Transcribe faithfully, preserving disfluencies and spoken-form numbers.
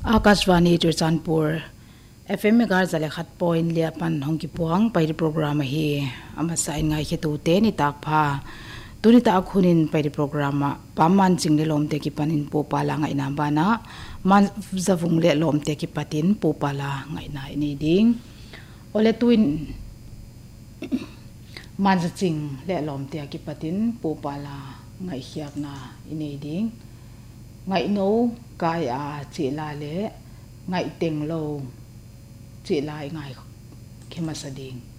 Akashvani Churchanpur F M Megar Zale Khat Point Liapan Hongki Puang Pai program hi amasa ngai khitu te ni takpha tuni ta khunin pai programa paman chingle lom te ki panin po pala ngai na bana man zavung le lom te ki patin po pala ngai na ni ding ole tuin man ching le lom te ki patin po pala ngai khiak na ini ding ngai no kai a chi la le ngai teng lo chi lai ngai khema sa ding